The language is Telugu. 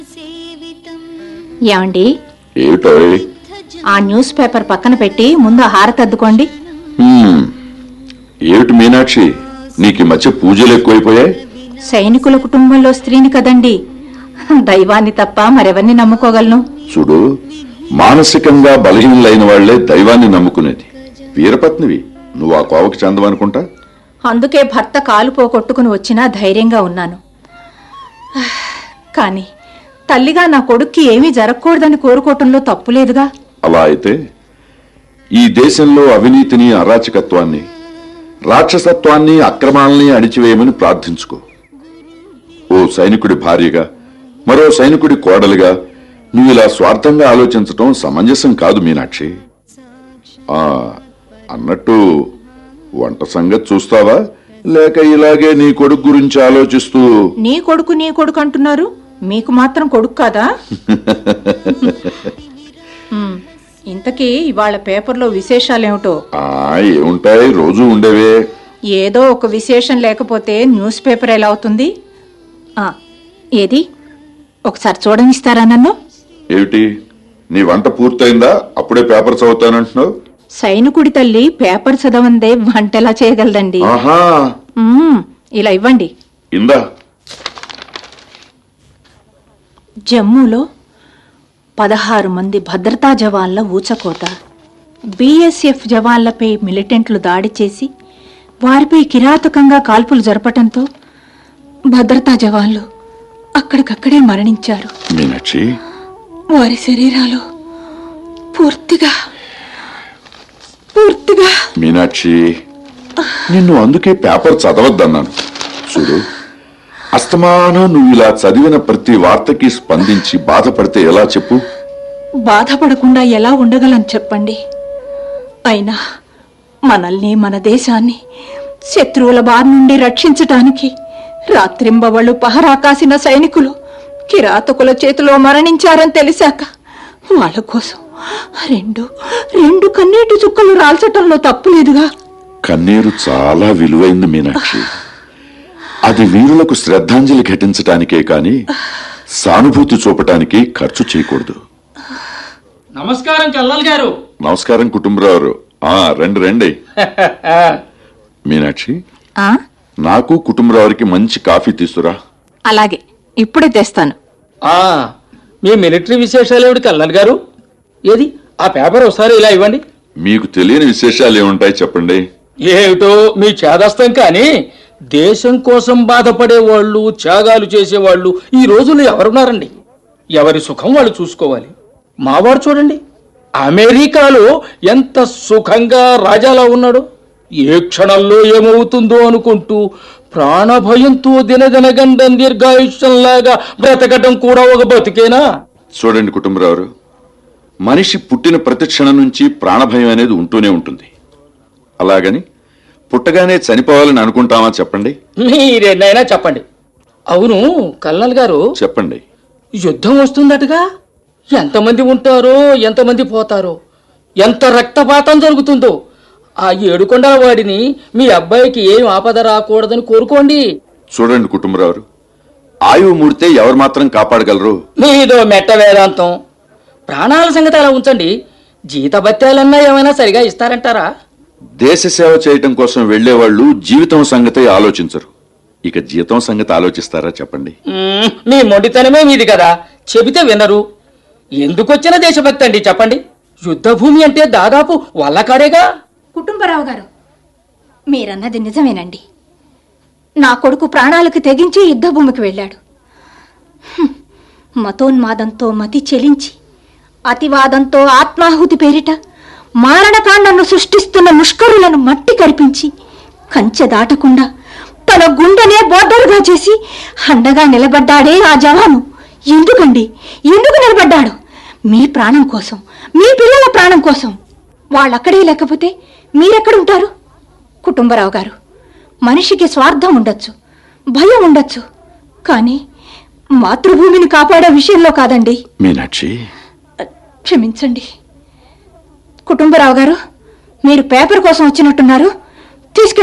ఏమండి, ఏమిటోయ్? ఆ న్యూస్ పేపర్ పక్కన పెట్టి ముందు హారతి అద్దుకోండి. ఏమిటి మీనాక్షి, నీకు ఈ మధ్య పూజలు ఎక్కువైపోయాయి? సైనికుల కుటుంబంలో స్త్రీని కదండి, దైవాన్ని తప్ప మరెవరిని నమ్ముకోగలను? చూడు, మానసికంగా బలహీనులైన వాళ్లే దైవాన్ని నమ్ముకునేది. వీరపత్నివి, నువ్వు ఆ కోవకి చెందవనుకుంటా. అందుకే భర్త కాలు పోగొట్టుకుని వచ్చినా ధైర్యంగా ఉన్నాను. కానీ తల్లిగా నా కొడుక్కి ఏమీ జరగకూడదని కోరుకోవటంలో తప్పులేదుగా. అలా అయితే ఈ దేశంలో అవినీతిని, అరాచకత్వాన్ని, రాక్షసత్వాన్ని, అక్రమాలని అణిచివేయమని ప్రార్థించుకో. ఓ సైనికుడి భార్యగా, మరో సైనికుడి కోడలుగా నువ్వు ఇలా స్వార్థంగా ఆలోచించటం సమంజసం కాదు మీనాక్షి. అన్నట్టు వంట సంగతి చూస్తావా, లేక ఇలాగే నీ కొడుకు గురించి ఆలోచిస్తూ? నీ కొడుకు అంటున్నారు, మీకు మాత్రం కొడుకు కాదా? ఇంతకీ ఇవాళ పేపర్లో విశేషాలేమిటో? ఏముంటాయి, రోజు ఉండేవే. ఏదో ఒక విశేషం లేకపోతే న్యూస్ పేపర్ ఎలా అవుతుంది? ఏది, ఒకసారి చూడనిస్తారా నన్ను? ఏమిటి, నీ వంట పూర్తయిందా? అప్పుడే పేపర్ చదువుతానంటున్నావు? సైనికుడి తల్లి పేపర్ చదవందే వంట ఎలా చేయగలదండి? ఇలా ఇవ్వండి. ఇందా. జమ్మూలో 16 మంది భద్రతా జవాన్ల ఊచకోత. బీఎస్ఎఫ్ జవాన్లపై మిలిటెంట్లు దాడి చేసి వారిపై కిరాతకంగా కాల్పులు జరపటంతో భద్రతా జవాన్లు అక్కడికక్కడే మరణించారు. మీనాక్షి, వారి శరీరాలు పూర్తిగా మీనాక్షి, నిన్ను అందుకే పేపర్ చదవద్దన్నాను. చూడు, అస్తమానం నువ్వు ఇలా చదివిన ప్రతి వార్తకి స్పందించి బాధపడితే ఎలా చెప్పు? బాధపడకుండా ఎలా ఉండగలని చెప్పండి. అయినా మనల్ని, మన దేశాన్ని శత్రువుల బారి నుండి రక్షించటానికి రాత్రింబవళ్ళు పహరా కాసిన సైనికులు కిరాతకుల చేతిలో మరణించారని తెలిసాక వాళ్ళ కోసం రెండు కన్నీటి చుక్కలు రాల్చటంలో తప్పులేదుగా. కన్నీరు చాలా విలువైంది మీనాక్షి. అది వీరులకు శ్రద్ధాంజలి ఘటించటానికే కాని సానుభూతి చూపటానికి ఖర్చు చేయకూడదు. నమస్కారం కల్లాల్ గారు. నమస్కారం కుటుంబరావు. రండి. మీనాక్షి, నాకు కుటుంబరావుకి మంచి కాఫీ తీసుకురా. అలాగే, ఇప్పుడే తెస్తాను. మీ మిలిటరీ విశేషాలు ఏమిటి కల్లాల్ గారు? ఏది ఆ పేపర్ ఒకసారి ఇలా ఇవ్వండి. మీకు తెలియని విశేషాలు ఏముంటాయి చెప్పండి. ఏమిటో మీ చేదస్తం. కానీ దేశం కోసం బాధపడే వాళ్ళు, త్యాగాలు చేసేవాళ్ళు ఈ రోజుల్లో ఎవరున్నారండి? ఎవరి సుఖం వాళ్ళు చూసుకోవాలి. మావాడు చూడండి, అమెరికాలో ఎంత సుఖంగా రాజాలా ఉన్నాడు. ఏ క్షణంలో ఏమవుతుందో అనుకుంటూ ప్రాణభయంతో దినదినగండం దీర్ఘాయుష్యంలాగా బ్రతకటం కూడా ఒక బతికేనా? చూడండి కుటుంబరావు, మనిషి పుట్టిన ప్రతి క్షణం నుంచి ప్రాణభయం అనేది ఉంటూనే ఉంటుంది. అలాగని పుట్టగానే చనిపోవాలని అనుకుంటామా చెప్పండి? మీరేనైనా చెప్పండి. అవును కల్నల్ గారు, చెప్పండి. యుద్ధం వస్తుందటగా. ఎంతమంది ఉంటారో, ఎంతమంది పోతారో, ఎంత రక్తపాతం జరుగుతుందో. ఆ 7 కొండల వాడిని మీ అబ్బాయికి ఏం ఆపద రాకూడదని కోరుకోండి. చూడండి కుటుంబరావు, ఆయువు ముడితే ఎవరు మాత్రం కాపాడగలరు? మీదో మెట్ట వేదాంతం. ప్రాణాల సంగతి అలా ఉంచండి. జీతభత్యాలన్నా ఏమైనా సరిగా ఇస్తారంటారా? దేశ సేవ చేయటం కోసం వెళ్లేవాళ్లు జీవితం సంగతి ఆలోచించరు, ఇక జీతం సంగతి ఆలోచిస్తారా చెప్పండి? మీ మొండితనమే మీది కదా, చెబితే వినరు. ఎందుకొచ్చిన దేశభక్తి అండి చెప్పండి? యుద్ధ భూమి అంటే దాదాపు వల్లకాడేగా. కుటుంబరావు గారు, మీరన్నది నిజమేనండి. నా కొడుకు ప్రాణాలకు తెగించి యుద్ధభూమికి వెళ్ళాడు. మతోన్మాదంతో మతి చెలించి, అతివాదంతో ఆత్మాహుతి పేరిట మారణకాండను సృష్టిస్తున్న ముష్కరులను మట్టి కరిపించి, కంచె దాటకుండా తన గుండెనే బోర్డరుగా చేసి అండగా నిలబడ్డాడే ఆ జవాను. ఎందుకు నిలబడ్డాడు? మీ ప్రాణం కోసం, మీ పిల్లల ప్రాణం కోసం. వాళ్ళక్కడే లేకపోతే మీరెక్కడుంటారు? కుటుంబరావు గారు, మనిషికి స్వార్థం ఉండొచ్చు, భయం ఉండొచ్చు, కానీ మాతృభూమిని కాపాడే విషయంలో కాదండి. మీనాక్షి, క్షమించండి. కుటుంబరావు గారు, మీరు పేపర్ కోసం వచ్చినట్టున్నారు, తీసుకెళ్ళి